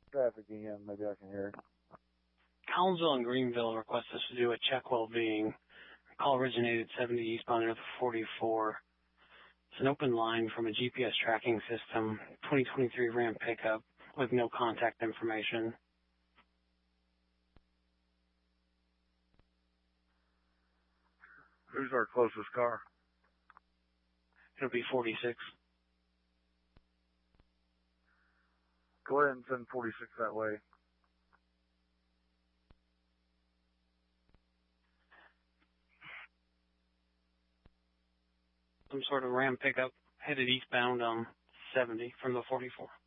Traffic again, maybe I can hear it. Collinsville and Greenville request us to do a check well being. Call originated 70 eastbound North 44. It's an open line from a GPS tracking system, 2023 Ram pickup with no contact information. Who's our closest car? It'll be 46. Go ahead and send 46 that way. Some sort of Ram pickup headed eastbound on 70 from the 44.